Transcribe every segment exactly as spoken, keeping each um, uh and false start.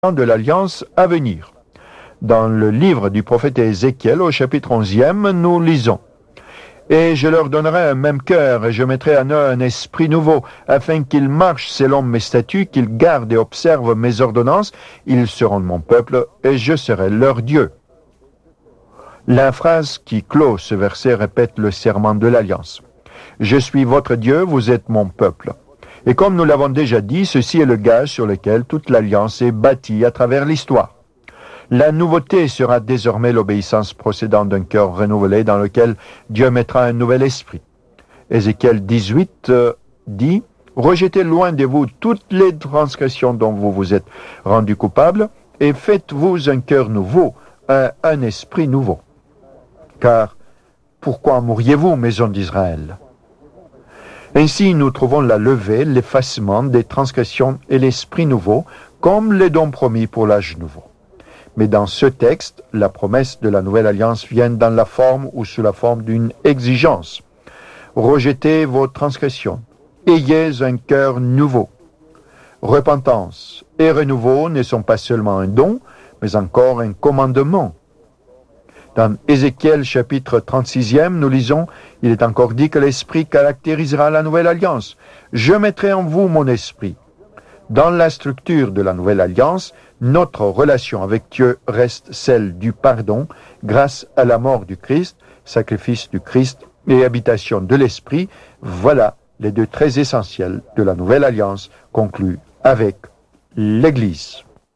de l'alliance à venir. Dans le livre du prophète Ézéchiel, au chapitre onzième, nous lisons « Et je leur donnerai un même cœur, et je mettrai en eux un esprit nouveau, afin qu'ils marchent selon mes statuts, qu'ils gardent et observent mes ordonnances. Ils seront de mon peuple, et je serai leur Dieu. » La phrase qui clôt ce verset répète le serment de l'alliance. « Je suis votre Dieu, vous êtes mon peuple. » Et comme nous l'avons déjà dit, ceci est le gage sur lequel toute l'alliance est bâtie à travers l'histoire. La nouveauté sera désormais l'obéissance procédant d'un cœur renouvelé dans lequel Dieu mettra un nouvel esprit. Ézéchiel dix-huit euh, dit « Rejetez loin de vous toutes les transgressions dont vous vous êtes rendus coupables, et faites-vous un cœur nouveau, un, un esprit nouveau. Car pourquoi mourriez-vous, maison d'Israël ?» Ainsi, nous trouvons la levée, l'effacement des transgressions et l'esprit nouveau, comme les dons promis pour l'âge nouveau. Mais dans ce texte, la promesse de la nouvelle alliance vient dans la forme ou sous la forme d'une exigence. Rejetez vos transgressions, ayez un cœur nouveau. Repentance et renouveau ne sont pas seulement un don, mais encore un commandement. Dans Ézéchiel chapitre trente-sixième, nous lisons « Il est encore dit que l'Esprit caractérisera la nouvelle alliance. Je mettrai en vous mon esprit. » Dans la structure de la nouvelle alliance, notre relation avec Dieu reste celle du pardon grâce à la mort du Christ, sacrifice du Christ et habitation de l'Esprit. Voilà les deux traits essentiels de la nouvelle alliance conclue avec l'Église.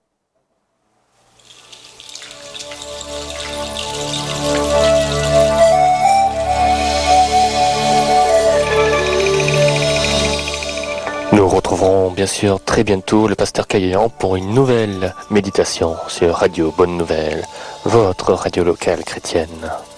Nous retrouverons bien sûr très bientôt le pasteur Caillayan pour une nouvelle méditation sur Radio Bonne Nouvelle, votre radio locale chrétienne.